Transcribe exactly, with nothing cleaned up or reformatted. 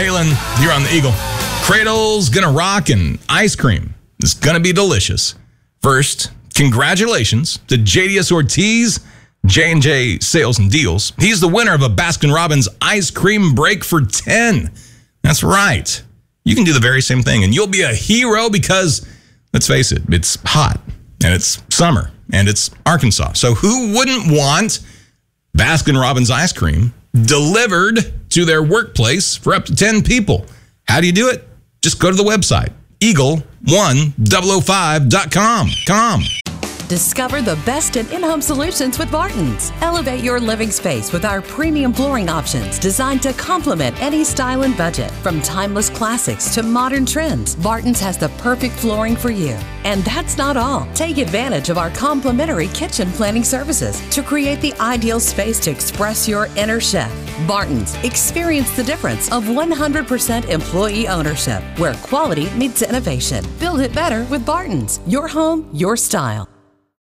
Waylon here on the Eagle. Cradle's gonna rock and ice cream is gonna be delicious. First, congratulations to J D S Ortiz, J and J Sales and Deals. He's the winner of a Baskin-Robbins ice cream break for ten. That's right. You can do the very same thing, and you'll be a hero because, let's face it, it's hot, and it's summer, and it's Arkansas. So who wouldn't want Baskin-Robbins ice cream delivered to their workplace for up to ten people? How do you do it? Just go to the website, eagle one thousand five dot com. Com. Discover the best in in-home solutions with Barton's. Elevate your living space with our premium flooring options designed to complement any style and budget. From timeless classics to modern trends, Barton's has the perfect flooring for you. And that's not all. Take advantage of our complimentary kitchen planning services to create the ideal space to express your inner chef. Barton's. Experience the difference of one hundred percent employee ownership, where quality meets innovation. Build it better with Barton's. Your home, your style.